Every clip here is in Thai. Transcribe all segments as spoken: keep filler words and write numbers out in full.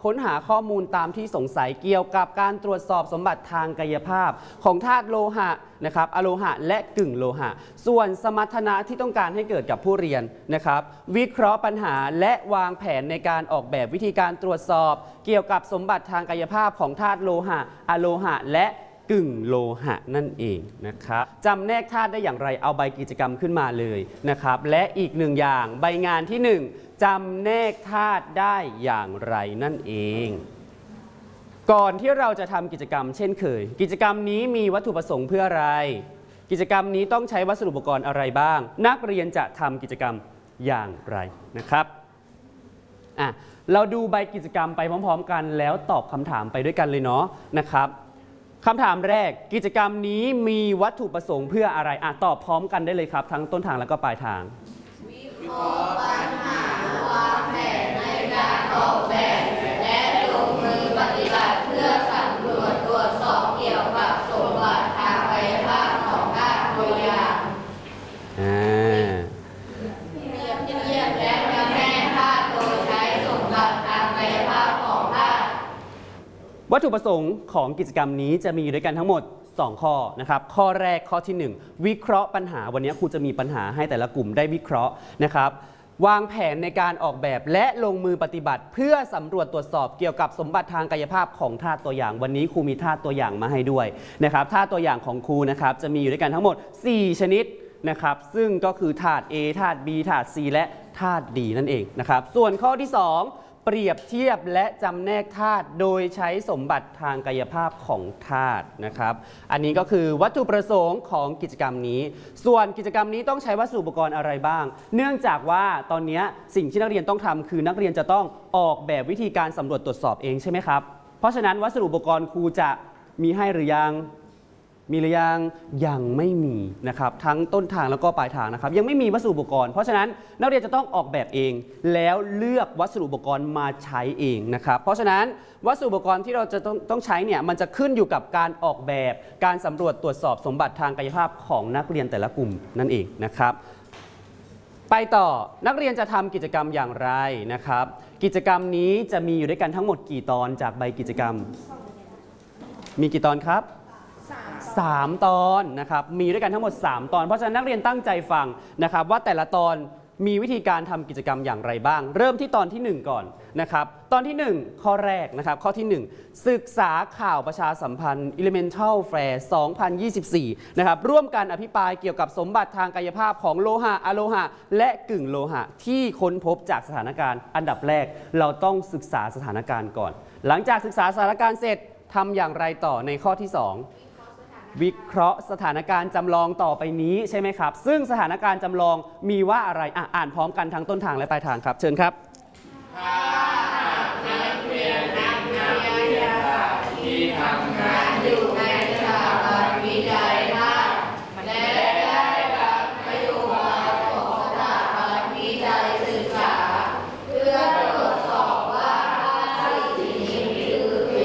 ค้นหาข้อมูลตามที่สงสัยเกี่ยวกับการตรวจสอบสมบัติทางกายภาพของธาตุโลหะนะครับอะโลหะและกึ่งโลหะส่วนสมรรถนะที่ต้องการให้เกิดกับผู้เรียนนะครับวิเคราะห์ปัญหาและวางแผนในการออกแบบวิธีการตรวจสอบเกี่ยวกับสมบัติทางกายภาพของธาตุโลหะอะโลหะและกึ่งโลหะนั่นเองนะครับจำแนกธาตุได้อย่างไรเอาใบกิจกรรมขึ้นมาเลยนะครับและอีกหนึ่งอย่างใบงานที่หนึ่งจำแนกธาตุได้อย่างไรนั่นเองก่อนที่เราจะทำกิจกรรมเช่นเคยกิจกรรมนี้มีวัตถุประสงค์เพื่ออะไรกิจกรรมนี้ต้องใช้วัสดุอุปกรณ์อะไรบ้างนักเรียนจะทำกิจกรรมอย่างไรนะครับอ่ะเราดูใบกิจกรรมไปพร้อมๆกันแล้วตอบคำถามไปด้วยกันเลยเนาะนะครับคำถามแรกกิจกรรมนี้มีวัตถุประสงค์เพื่ออะไรอ่ะตอบพร้อมกันได้เลยครับทั้งต้นทางแล้วก็ปลายทางวิเคราะห์ปัญหาวางแผนในการออกแบบและลงมือปฏิบัติเพื่อสำรวจตรวจสอบเกี่ยวกับสมบัติทางกายภาพของธาตุตัวอย่างอ่าเรียบเทียบและจำแนกธาตุโดยใช้สมบัติทางกายภาพของธาตุวัตถุประสงค์ของกิจกรรมนี้จะมีด้วยกันทั้งหมดสองข้อนะครับข้อแรกข้อที่หนึ่งวิเคราะห์ปัญหาวันนี้ครูจะมีปัญหาให้แต่ละกลุ่มได้วิเคราะห์นะครับวางแผนในการออกแบบและลงมือปฏิบัติเพื่อสำรวจตรวจสอบเกี่ยวกับสมบัติทางกายภาพของธาตุตัวอย่างวันนี้ครูมีธาตุตัวอย่างมาให้ด้วยนะครับธาตุตัวอย่างของครูนะครับจะมีอยู่ด้วยกันทั้งหมดสี่ชนิดนะครับซึ่งก็คือธาตุ A ธาตุ B ธาตุ C และธาตุ D นั่นเองนะครับส่วนข้อที่สองเปรียบเทียบและจำแนกธาตุโดยใช้สมบัติทางกายภาพของธาตุนะครับอันนี้ก็คือวัตถุประสงค์ของกิจกรรมนี้ส่วนกิจกรรมนี้ต้องใช้วัสดุอุปกรณ์อะไรบ้างเนื่องจากว่าตอนนี้สิ่งที่นักเรียนต้องทำคือนักเรียนจะต้องออกแบบวิธีการสำรวจตรวจสอบเองใช่ไหมครับเพราะฉะนั้นวัสดุอุปกรณ์ครูจะมีให้หรือยังมีหรือยังยังไม่มีนะครับทั้งต้นทางแล้วก็ปลายทางนะครับยังไม่มีวัสดุอุปกรณ์เพราะฉะนั้นนักเรียนจะต้องออกแบบเองแล้วเลือกวัสดุอุปกรณ์มาใช้เองนะครับเพราะฉะนั้นวัสดุอุปกรณ์ที่เราจะต้องต้องใช้เนี่ยมันจะขึ้นอยู่กับการออกแบบการสำรวจตรวจสอบสมบัติทางกายภาพของนักเรียนแต่ละกลุ่มนั่นเองนะครับไปต่อนักเรียนจะทำกิจกรรมอย่างไรนะครับกิจกรรมนี้จะมีอยู่ด้วยกันทั้งหมดกี่ตอนจากใบกิจกรรมมีกี่ตอนครับสามตอนนะครับมีด้วยกันทั้งหมดสามตอนเพราะฉะนั้นนักเรียนตั้งใจฟังนะครับว่าแต่ละตอนมีวิธีการทำกิจกรรมอย่างไรบ้างเริ่มที่ตอนที่หนึ่งก่อนนะครับตอนที่หนึ่งข้อแรกนะครับข้อที่หนึ่งศึกษาข่าวประชาสัมพันธ์ Elemental Fair สองพันยี่สิบสี่นะครับร่วมกันอภิปรายเกี่ยวกับสมบัติทางกายภาพของโลหะอะโลหะและกึ่งโลหะที่ค้นพบจากสถานการณ์อันดับแรกเราต้องศึกษาสถานการณ์ก่อนหลังจากศึกษาสถานการณ์เสร็จทำอย่างไรต่อในข้อที่สองวิเคราะห์สถานการณ์จำลองต่อไปนี้ใช่ไหมครับซึ่งสถานการณ์จำลองมีว่าอะไรอ่ะอ่านพร้อมกันทั้งต้นทางและปลายทางครับเชิญครับถ้านักเรียนนักวิทยาศาสตร์ที่ทำงานอยู่ในสถาบันวิจัยธาตุและได้รับนโยบายของสถาบันวิจัยศึกษาเพื่อตรวจสอบว่าธาตุสี่ชนิดคือ A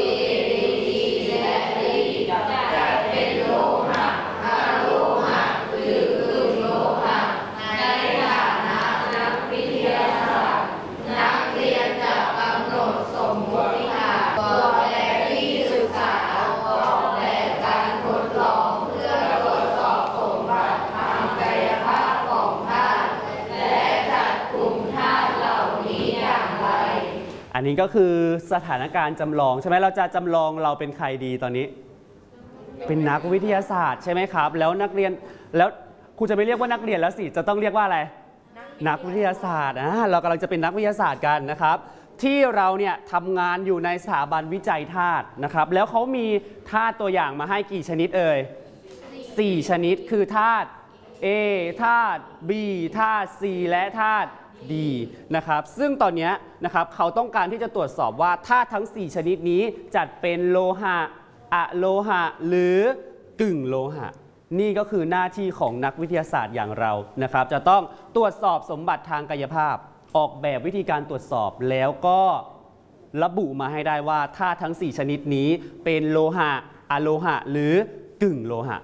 B C และ D จะเป็นโลหะอะโลหะหรือกึ่งโลหะในฐานะนักวิทยาศาสตร์นักเรียนจะกำหนดสมมติฐานตัวแปรที่ศึกษาออกแบบการทดลองเพื่อตรวจสอบสมบัติทางกายภาพของธาตุและจัดกลุ่มธาตุเหล่านี้อย่างไรอันนี้ก็คือสถานการณ์จำลองใช่ไหมเราจะจำลองเราเป็นใครดีตอนนี้เป็นนักวิทยาศาสตร์ใช่ไหมครับแล้วนักเรียนแล้วครูจะไม่เรียกว่านักเรียนแล้วสิจะต้องเรียกว่าอะไรนักวิทยาศาสตร์อ่ะเรากำลังจะเป็นนักวิทยาศาสตร์กันนะครับที่เราเนี่ยทำงานอยู่ในสถาบันวิจัยธาตุนะครับแล้วเขามีธาตุตัวอย่างมาให้กี่ชนิดเอ่ยสี่ชนิดคือธาตุ A ธาตุ B ธาตุ C และธาตุ D นะครับซึ่งตอนนี้นะครับเขาต้องการที่จะตรวจสอบว่าธาตุทั้งสี่ชนิดนี้จัดเป็นโลหะอะโลหะหรือกึ่งโลหะนี่ก็คือหน้าที่ของนักวิทยาศาสตร์อย่างเรานะครับจะต้องตรวจสอบสมบัติทางกายภาพออกแบบวิธีการตรวจสอบแล้วก็ระบุมาให้ได้ว่าธาตุทั้งสี่ชนิดนี้เป็นโลหะอะโลหะหรือกึ่งโลหะ